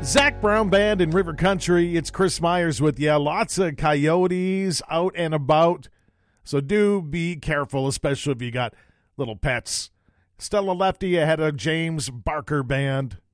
Zach Brown Band in River Country. It's Chris Myers with you. Lots of coyotes out and about, so do be careful, especially if you got little pets. Stella Lefty ahead of James Barker Band.